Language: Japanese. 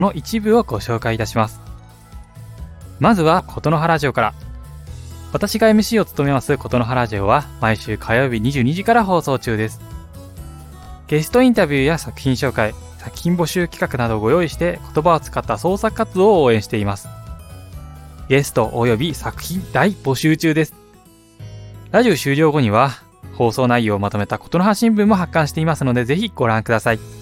の一部をご紹介いたします。まずはことの葉ラジオから。私が MC を務めますことの葉ラジオは毎週火曜日22時から放送中です。ゲストインタビューや作品紹介、作品募集企画などをご用意して言葉を使った創作活動を応援しています。ゲスト及び作品大募集中です。ラジオ終了後には放送内容をまとめたことの葉新聞も発刊していますので、ぜひご覧ください。